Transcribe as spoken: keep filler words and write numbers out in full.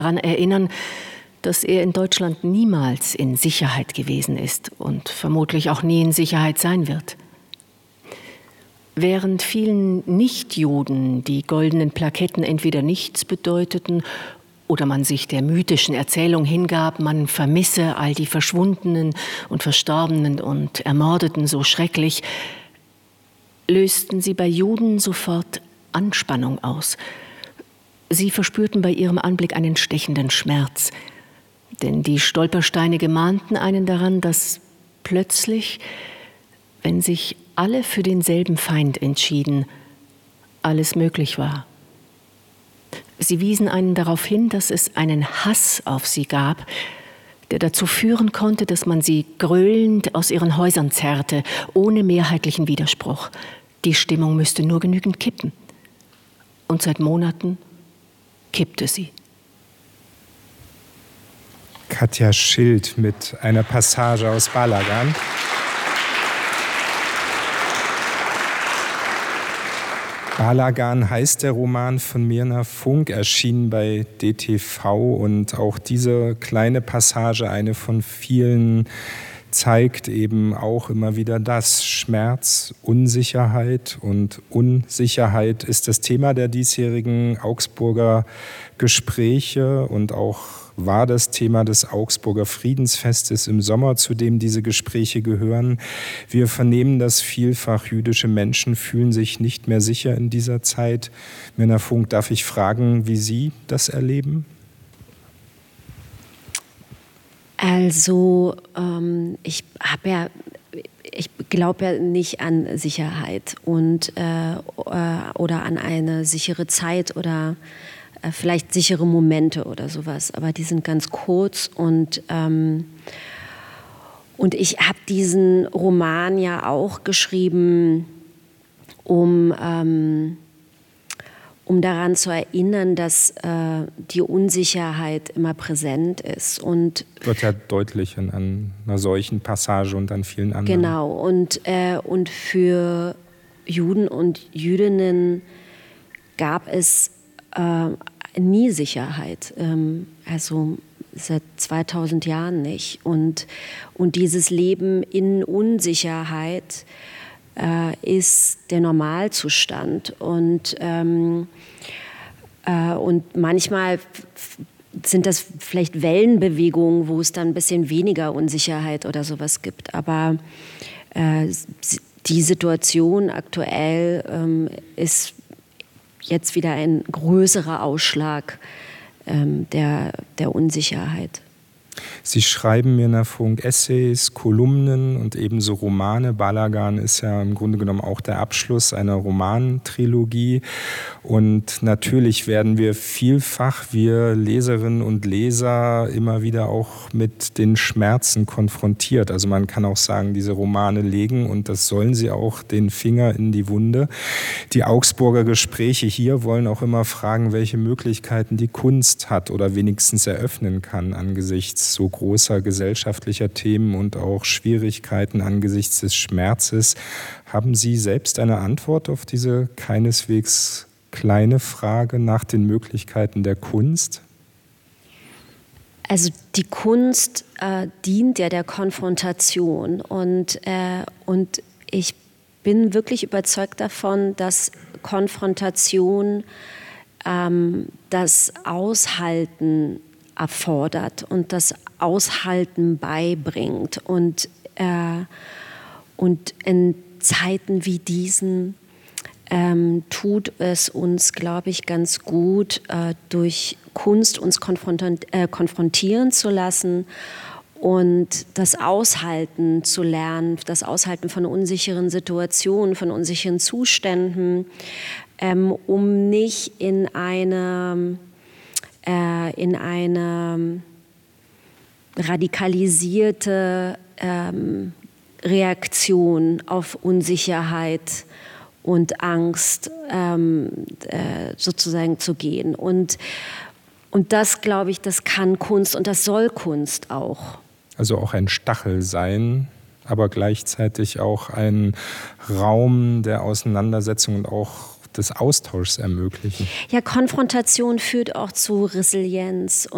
daran erinnern, dass er in Deutschland niemals in Sicherheit gewesen ist und vermutlich auch nie in Sicherheit sein wird. Während vielen Nichtjuden die goldenen Plaketten entweder nichts bedeuteten oder man sich der mythischen Erzählung hingab, man vermisse all die Verschwundenen und Verstorbenen und Ermordeten so schrecklich, lösten sie bei Juden sofort Anspannung aus. Sie verspürten bei ihrem Anblick einen stechenden Schmerz, denn die Stolpersteine gemahnten einen daran, dass plötzlich, wenn sich alle für denselben Feind entschieden, alles möglich war. Sie wiesen einen darauf hin, dass es einen Hass auf sie gab, der dazu führen konnte, dass man sie gröhlend aus ihren Häusern zerrte, ohne mehrheitlichen Widerspruch. Die Stimmung müsste nur genügend kippen. Und seit Monaten kippte sie. Katja Schild mit einer Passage aus Balagan. Balagan heißt der Roman von Mirna Funk, erschienen bei D T V, und auch diese kleine Passage, eine von vielen, zeigt eben auch immer wieder das. Schmerz, Unsicherheit und Unsicherheit ist das Thema der diesjährigen Augsburger Gespräche und auch war das Thema des Augsburger Friedensfestes im Sommer, zu dem diese Gespräche gehören. Wir vernehmen das vielfach. Jüdische Menschen fühlen sich nicht mehr sicher in dieser Zeit. Mirna Funk, darf ich fragen, wie Sie das erleben? Also ähm, ich habe ja, ich glaube ja nicht an Sicherheit und äh, oder an eine sichere Zeit oder äh, vielleicht sichere Momente oder sowas. Aber die sind ganz kurz und ähm, und ich habe diesen Roman ja auch geschrieben, um ähm, um daran zu erinnern, dass äh, die Unsicherheit immer präsent ist. Und wird ja deutlich an, an einer solchen Passage und an vielen anderen. Genau, und, äh, und für Juden und Jüdinnen gab es äh, nie Sicherheit, ähm, also seit zweitausend Jahren nicht. Und, und dieses Leben in Unsicherheit äh, ist der Normalzustand. Und, ähm, äh, und manchmal sind das vielleicht Wellenbewegungen, wo es dann ein bisschen weniger Unsicherheit oder sowas gibt. Aber äh, die Situation aktuell ähm, ist jetzt wieder ein größerer Ausschlag ähm, der, der Unsicherheit. Sie schreiben Mirna Funk Essays, Kolumnen und ebenso Romane. Balagan ist ja im Grunde genommen auch der Abschluss einer Romantrilogie. Und natürlich werden wir vielfach, wir Leserinnen und Leser, immer wieder auch mit den Schmerzen konfrontiert. Also man kann auch sagen, diese Romane legen, und das sollen sie auch, den Finger in die Wunde. Die Augsburger Gespräche hier wollen auch immer fragen, welche Möglichkeiten die Kunst hat oder wenigstens eröffnen kann angesichts so großer gesellschaftlicher Themen und auch Schwierigkeiten angesichts des Schmerzes. Haben Sie selbst eine Antwort auf diese keineswegs kleine Frage nach den Möglichkeiten der Kunst? Also die Kunst äh, dient ja der Konfrontation und, äh, und ich bin wirklich überzeugt davon, dass Konfrontation ähm, das Aushalten erfordert und das Aushalten beibringt. Und, äh, und in Zeiten wie diesen ähm, tut es uns, glaube ich, ganz gut, äh, durch Kunst uns konfrontieren, äh, konfrontieren zu lassen und das Aushalten zu lernen, das Aushalten von unsicheren Situationen, von unsicheren Zuständen, ähm, um nicht in eine in eine radikalisierte ähm, Reaktion auf Unsicherheit und Angst ähm, äh, sozusagen zu gehen. Und, und das, glaube ich, das kann Kunst und das soll Kunst auch. Also auch ein Stachel sein, aber gleichzeitig auch ein Raum der Auseinandersetzung und auch des Austauschs ermöglichen. Ja, Konfrontation führt auch zu Resilienz.